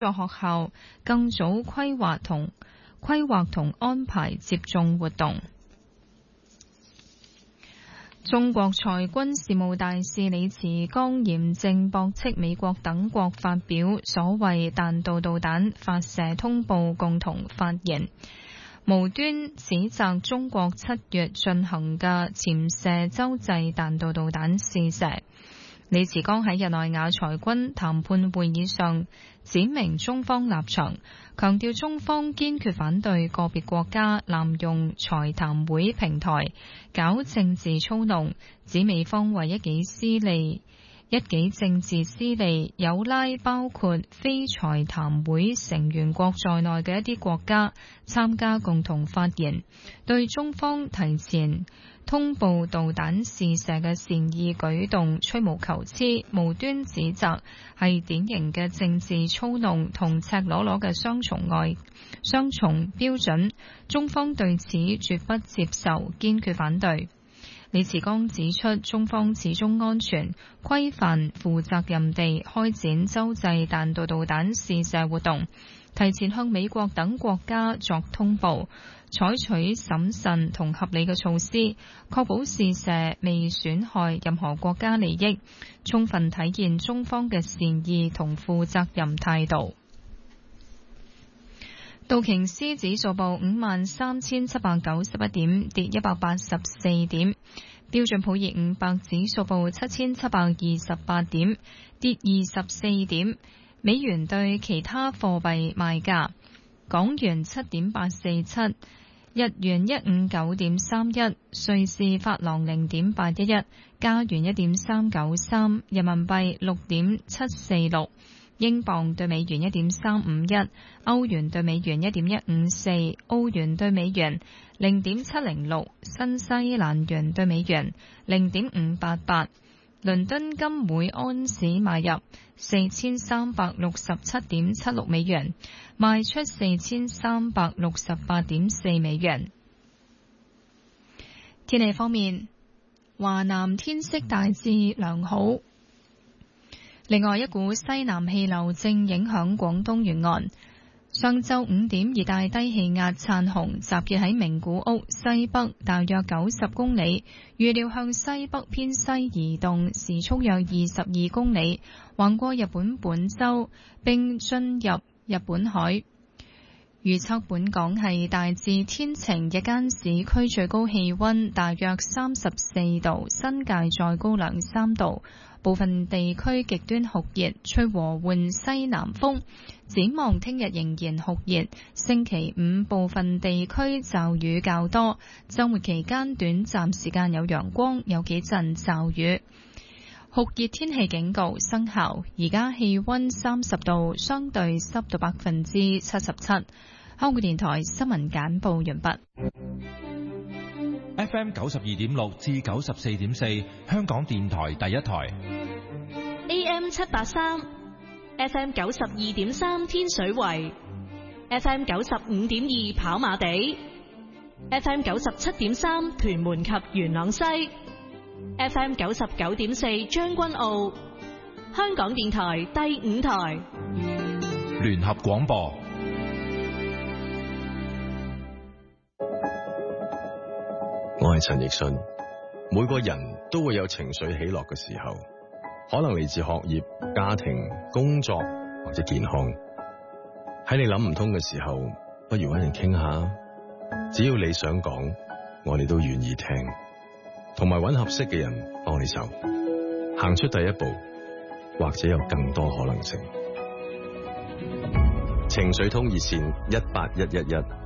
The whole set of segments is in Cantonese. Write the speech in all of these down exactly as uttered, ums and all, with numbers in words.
助學校更早規劃同規劃同安排接種活動。中國裁軍事務大使李慈剛嚴正駁斥美國等國發表所謂彈道導彈發射通報共同發言，無端指責中國七月進行嘅潛射洲際彈道導彈試射。李慈剛喺日內瓦裁軍談判會議上指明中方立場，強調中方堅決反對個別國家濫用裁談會平台搞政治操弄，指美方為一己私利、一己政治私利，有拉包括非裁談會成員國在內嘅一啲國家參加共同發言，對中方提前通報導彈試射嘅善意舉動吹毛求疵，無端指責係典型嘅政治操弄同赤裸裸嘅雙重愛雙重標準，中方對此絕不接受，堅決反對。李慈剛指出，中方始終安全、規範、負責任地開展洲際彈道導彈試射活動，提前向美國等國家作通報，採取審慎同合理嘅措施，確保試射未損害任何國家利益，充分體現中方嘅善意同負責任態度。道瓊斯指數報五萬三千七百九十一點，跌一百八十四點。標準普爾五百指數報七千七百二十八點，跌二十四點。美元對其他貨幣賣價：港元七點八四七，日元一五九點三一，瑞士法郎零點八一一，加元一點三九三，人民幣六點七四六。英鎊對美元一點三五一，歐元對美元一點一五四，澳元對美元零點七零六，新西蘭元對美元零點五八八。倫敦金每安士買入四千三百六十七點七六美元，賣出四千三百六十八點四美元。天氣方面，華南天色大致良好。另外一股西南氣流正影響廣東沿岸。上晝五點，熱帶低氣壓燦紅集結喺名古屋西北大約九十公里，預料向西北偏西移動，時速約二十二公里，橫過日本本州並進入日本海。預測本港係大致天晴，日間市區最高氣溫大約三十四度，新界再高兩三度。部分地區極端酷熱，吹和緩西南風。展望聽日仍然酷熱，星期五部分地區驟雨較多，週末期間短暫時間有陽光，有幾陣驟雨。酷熱天氣警告生效，而家氣溫三十度，相對濕度百分之七十七。香港電台新聞簡報完畢。 F M 九十二點六至九十四點四，香港電台第一台。 A M 七八三，F M 九十二點三天水圍，F M 九十五點二跑馬地，F M 九十七點三屯門及元朗西，F M 九十九點四將軍澳，香港電台第五台。 聯合廣播。 我係陳奕迅。每個人都會有情緒起落嘅時候，可能嚟自學業、家庭、工作或者健康。喺你諗唔通嘅時候，不如搵人傾下。只要你想講，我哋都願意聽，同埋搵合適嘅人幫你手，行出第一步，或者有更多可能性。情緒通熱線一八一一一。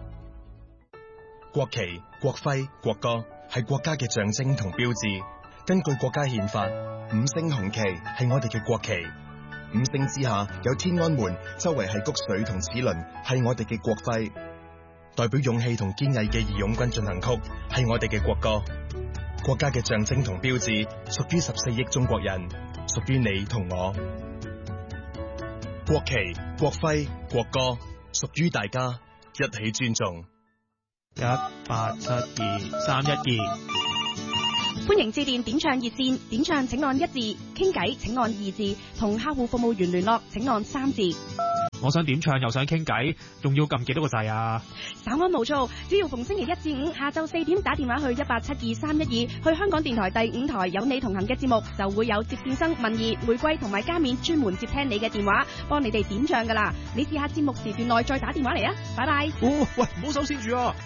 國旗、國徽、國歌係國家嘅象徵同標誌。根據國家憲法，五星紅旗係我哋嘅國旗。五星之下有天安門，周圍係穀穗同齒輪，係我哋嘅國徽。代表勇氣同堅毅嘅義勇軍進行曲係我哋嘅國歌。國家嘅象徵同標誌屬於十四億中國人，屬於你同我。國旗、國徽、國歌屬於大家，一起尊重。 一八七二三一二， 歡迎致電點唱熱線，點唱請按一字，傾偈請按二字，同客戶服務員聯絡請按三字。 我想點唱又想傾偈，仲要撳幾多個掣啊？ 稍安毋躁，只要逢星期一至五下晝四點打電話去一八七二三一二，去香港電台第五台有你同行嘅節目，就會有接線生文儀、玫瑰同埋加冕專門接聽你嘅電話，幫你哋點唱噶啦。你試下節目時段內再打電話嚟啊！拜拜。 哦，喂，唔好收線住啊！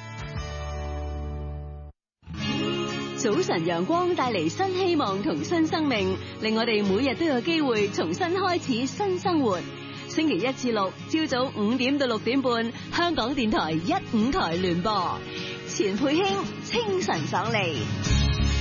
早晨陽光帶嚟新希望同新生命，令我哋每日都有機會重新開始新生活。星期一至六朝早五點到六點半，香港電台一五台聯播，錢佩卿清晨爽利。